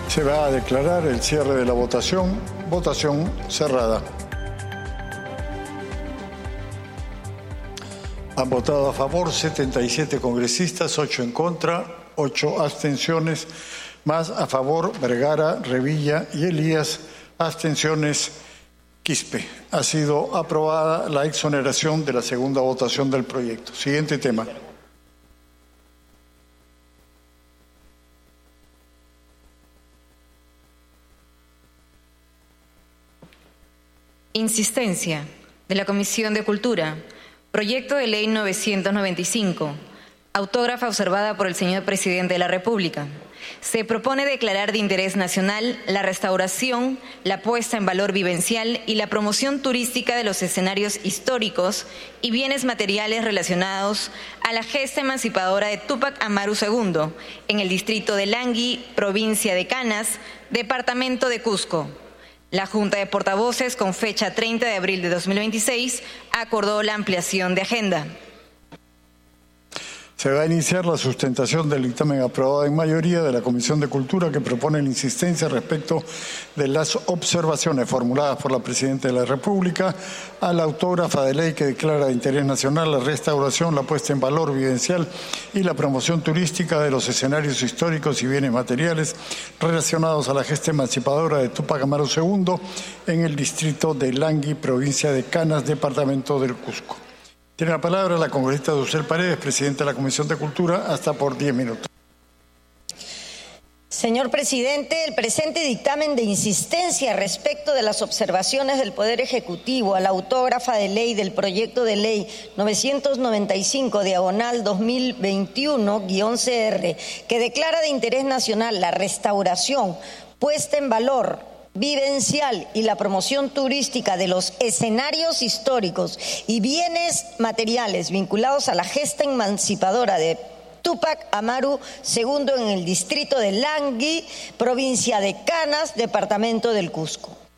Se va a declarar el cierre de la votación. Votación cerrada. Han votado a favor 77 congresistas, 8 en contra, 8 abstenciones, más a favor Vergara, Revilla y Elías, abstenciones Quispe. Ha sido aprobada la exoneración de la segunda votación del proyecto. Siguiente tema. Insistencia de la Comisión de Cultura. Proyecto de Ley 995. Autógrafa observada por el señor Presidente de la República. Se propone declarar de interés nacional la restauración, la puesta en valor vivencial y la promoción turística de los escenarios históricos y bienes materiales relacionados a la gesta emancipadora de Túpac Amaru II en el distrito de Langui, provincia de Canas, departamento de Cusco. La Junta de Portavoces, con fecha 30 de abril de 2026, acordó la ampliación de agenda. Se va a iniciar la sustentación del dictamen aprobado en mayoría de la Comisión de Cultura, que propone la insistencia respecto de las observaciones formuladas por la Presidenta de la República a la autógrafa de ley que declara de interés nacional la restauración, la puesta en valor vivencial y la promoción turística de los escenarios históricos y bienes materiales relacionados a la gesta emancipadora de Túpac Amaru II en el distrito de Langui, provincia de Canas, departamento del Cusco. Tiene la palabra la congresista Dulcel Paredes, presidenta de la Comisión de Cultura, hasta por 10 minutos. Señor presidente, el presente dictamen de insistencia respecto de las observaciones del Poder Ejecutivo a la autógrafa de ley del proyecto de ley 995/2021-CR, que declara de interés nacional la restauración, puesta en valor vivencial y la promoción turística de los escenarios históricos y bienes materiales vinculados a la gesta emancipadora de Túpac Amaru II en el distrito de Langui, provincia de Canas, departamento del Cusco.